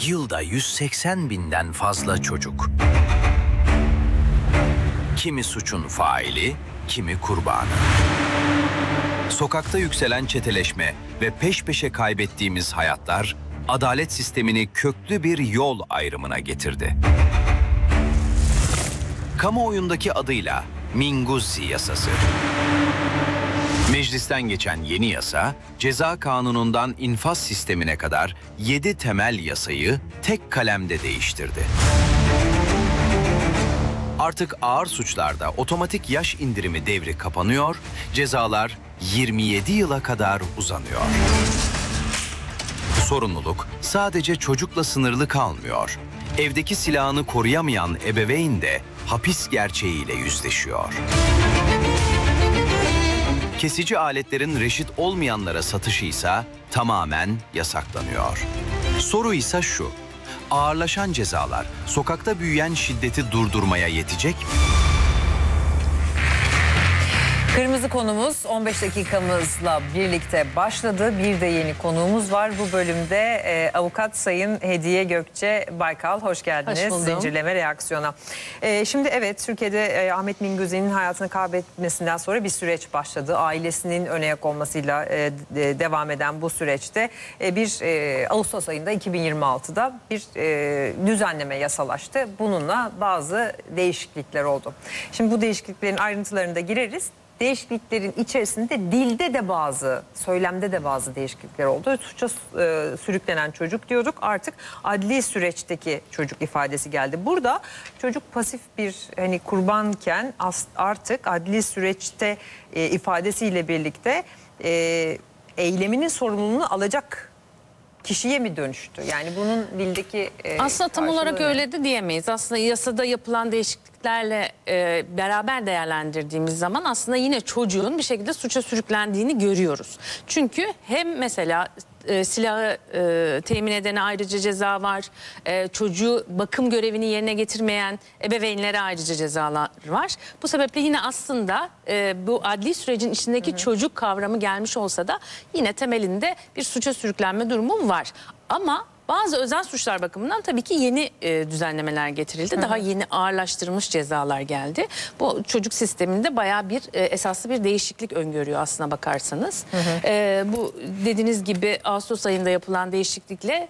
Yılda 180 binden fazla çocuk. Kimi suçun faili, kimi kurbanı. Sokakta yükselen çeteleşme ve peş peşe kaybettiğimiz hayatlar, adalet sistemini köklü bir yol ayrımına getirdi. Kamuoyundaki adıyla Minguzzi Yasası. Meclisten geçen yeni yasa, ceza kanunundan infaz sistemine kadar 7 temel yasayı tek kalemde değiştirdi. Artık ağır suçlarda otomatik yaş indirimi devri kapanıyor, cezalar 27 yıla kadar uzanıyor. Sorumluluk sadece çocukla sınırlı kalmıyor. Evdeki silahını koruyamayan ebeveyn de hapis gerçeğiyle yüzleşiyor. Kesici aletlerin reşit olmayanlara satışı ise tamamen yasaklanıyor. Soru ise şu: ağırlaşan cezalar sokakta büyüyen şiddeti durdurmaya yetecek mi? Kırmızı konumuz 15 dakikamızla birlikte başladı. Bir de yeni konuğumuz var. Bu bölümde avukat Sayın Hediye Gökçe Baykal. Hoş geldiniz. Hoş buldum. Zincirleme reaksiyona. Şimdi evet, Türkiye'de Ahmet Minguzzi'nin hayatını kaybetmesinden sonra bir süreç başladı. Ailesinin öne yak olmasıyla devam eden bu süreçte Ağustos ayında 2026'da bir düzenleme yasalaştı. Bununla bazı değişiklikler oldu. Şimdi bu değişikliklerin ayrıntılarına da gireriz. Değişikliklerin içerisinde dilde de söylemde de bazı değişiklikler oldu. Suça sürüklenen çocuk diyorduk. Artık adli süreçteki çocuk ifadesi geldi. Burada çocuk pasif bir kurbanken artık adli süreçte ifadesiyle birlikte eyleminin sorumluluğunu alacak kişiye mi dönüştü? Yani bunun dildeki aslında tam olarak karşılığı öyle de diyemeyiz. Aslında yasada yapılan değişikliklerle beraber değerlendirdiğimiz zaman aslında yine çocuğun bir şekilde suça sürüklendiğini görüyoruz. Çünkü hem mesela silahı temin edene ayrıca ceza var. Çocuğu bakım görevini yerine getirmeyen ebeveynlere ayrıca cezalar var. Bu sebeple yine aslında bu adli sürecin içindeki çocuk kavramı gelmiş olsa da yine temelinde bir suça sürüklenme durumu var. Ama bazı özel suçlar bakımından tabii ki yeni düzenlemeler getirildi. Daha yeni ağırlaştırılmış cezalar geldi. Bu çocuk sisteminde bayağı bir esaslı bir değişiklik öngörüyor aslına bakarsanız. Bu dediğiniz gibi Ağustos ayında yapılan değişiklikle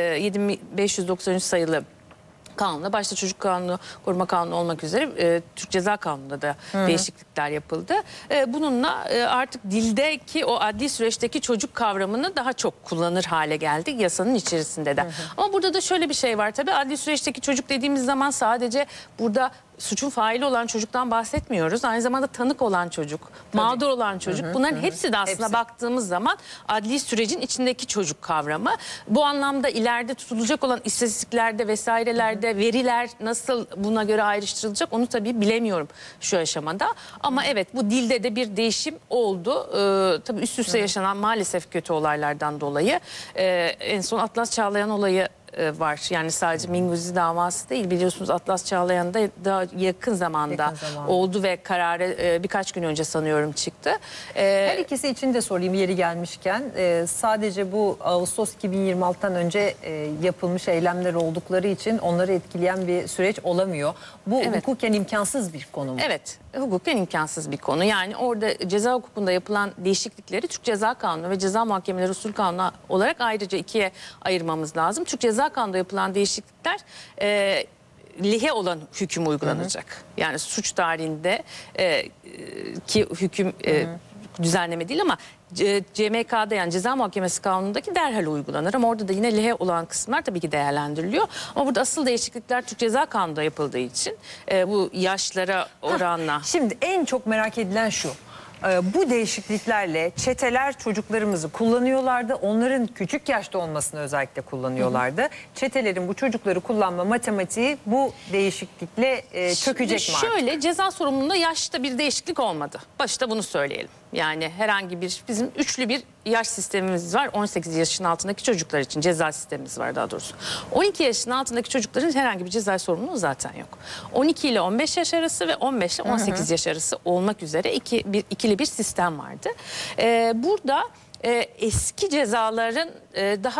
7593 sayılı kanunla, başta çocuk kanunu, koruma kanunu olmak üzere Türk Ceza Kanunu'nda da değişiklikler yapıldı. Bununla artık dildeki o adli süreçteki çocuk kavramını daha çok kullanır hale geldik yasanın içerisinde de. Ama burada da şöyle bir şey var tabii, adli süreçteki çocuk dediğimiz zaman sadece burada suçun faili olan çocuktan bahsetmiyoruz. Aynı zamanda tanık olan çocuk, mağdur olan çocuk. Bunların hepsi de aslında baktığımız zaman adli sürecin içindeki çocuk kavramı. Bu anlamda ileride tutulacak olan istatistiklerde vesairelerde veriler nasıl buna göre ayrıştırılacak onu tabii bilemiyorum şu aşamada. Ama evet, bu dilde de bir değişim oldu. Tabii üst üste yaşanan maalesef kötü olaylardan dolayı en son Atlas Çağlayan olayı var. Yani sadece Minguzzi davası değil, biliyorsunuz Atlas Çağlayan da daha yakın zamanda oldu ve kararı birkaç gün önce sanıyorum çıktı. Her ikisi için de sorayım yeri gelmişken. Sadece bu Ağustos 2026'dan önce yapılmış eylemler oldukları için onları etkileyen bir süreç olamıyor. Bu hukuken imkansız bir konu mu? Evet, hukuken imkansız bir konu. Yani orada ceza hukukunda yapılan değişiklikleri Türk Ceza Kanunu ve Ceza Muhakemeleri Usul Kanunu olarak ayrıca ikiye ayırmamız lazım. Türk Ceza Kanunu'nda yapılan değişiklikler lehe olan hüküm uygulanacak. Yani suç tarihinde ki hüküm düzenleme değil ama CMK'da, yani Ceza Muhakemesi Kanunu'ndaki derhal uygulanır. Ama orada da yine lehe olan kısımlar tabii ki değerlendiriliyor. Ama burada asıl değişiklikler Türk Ceza Kanunu'nda yapıldığı için bu yaşlara oranla. Şimdi en çok merak edilen şu: bu değişikliklerle çeteler çocuklarımızı kullanıyorlardı. Onların küçük yaşta olmasını özellikle kullanıyorlardı. Çetelerin bu çocukları kullanma matematiği bu değişiklikle çökecek mi artık? Şöyle, ceza sorumluluğunda yaşta bir değişiklik olmadı. Başta bunu söyleyelim. Yani herhangi bir, bizim üçlü bir yaş sistemimiz var. 18 yaşın altındaki çocuklar için ceza sistemimiz var daha doğrusu. 12 yaşın altındaki çocukların herhangi bir ceza sorumluluğu zaten yok. 12 ile 15 yaş arası ve 15 ile 18 yaş arası olmak üzere ikili bir sistem vardı. Burada eski cezaların daha